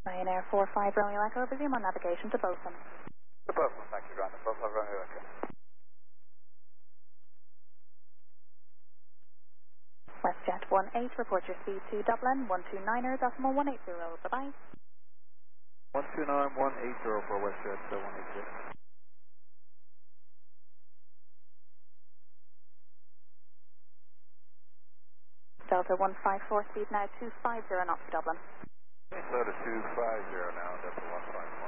Ryanair 45 Romeo Echo, resume on navigation to Bolton. To Bolton, thank you, Ryanair 45 Romeo Echo. WestJet 18, report your speed to Dublin, 129er.180, bye-bye. 129180 for WestJet 180. Delta 154, speed now 250 knots for Dublin. So to 250 now, Delta 154.